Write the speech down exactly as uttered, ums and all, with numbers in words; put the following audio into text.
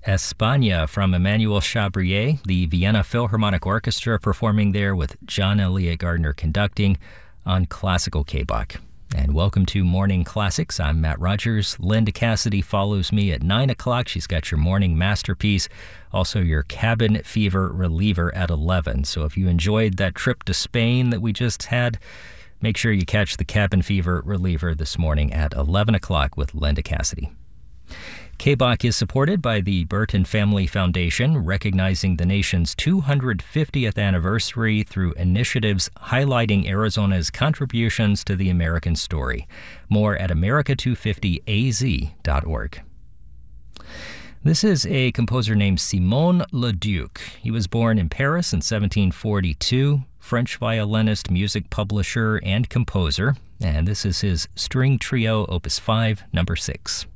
España from Emmanuel Chabrier, the Vienna Philharmonic Orchestra performing there with John Elliott Gardner conducting on classical K-Bach. And welcome to Morning Classics. I'm Matt Rogers. Linda Cassidy follows me at nine o'clock. She's got your morning masterpiece, also your cabin fever reliever at eleven. So if you enjoyed that trip to Spain that we just had, make sure you catch the cabin fever reliever this morning at eleven o'clock with Linda Cassidy. K-Bach is supported by the Burton Family Foundation, recognizing the nation's two hundred fiftieth anniversary through initiatives highlighting Arizona's contributions to the American story. More at America two fifty A Z dot org. This is a composer named Simon Leduc. He was born in Paris in seventeen forty-two, French violinist, music publisher, and composer. And this is his string trio, Opus five, number six.